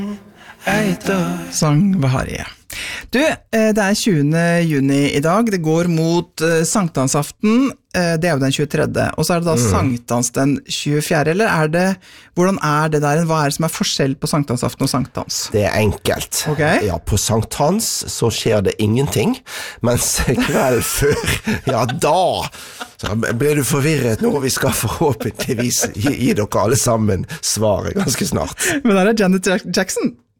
Sang Baharie. Du, det 20. juni I dag, det går mot sankthansaften, det jo den 23. Og så det da sankthans den 24. Eller hvordan det der, hva det som forskjell på sankthansaften og sankthans? Det enkelt. Okay. Ja, på sankthans så skjer det ingenting, mens kveld før, ja da så blir du forvirret nå, vi skal forhåpentligvis gi dere alle sammen svaret ganske snart. Men det Janet Jackson?